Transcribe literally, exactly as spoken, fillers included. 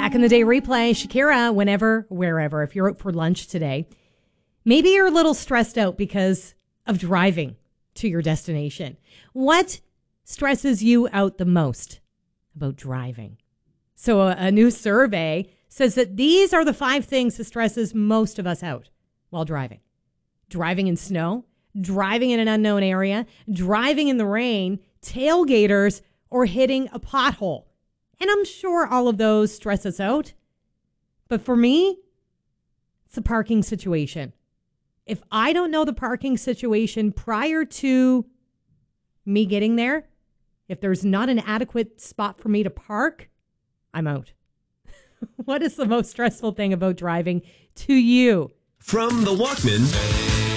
Back in the day replay, Shakira, whenever, wherever, if you're out for lunch today, maybe you're a little stressed out because of driving to your destination. What stresses you out the most about driving? So a, a new survey says that these are the five things that stresses most of us out while driving. Driving in snow, driving in an unknown area, driving in the rain, tailgaters, or hitting a pothole. And I'm sure all of those stress us out. But for me, it's the parking situation. If I don't know the parking situation prior to me getting there, if there's not an adequate spot for me to park, I'm out. What is the most stressful thing about driving to you? From the Walkman.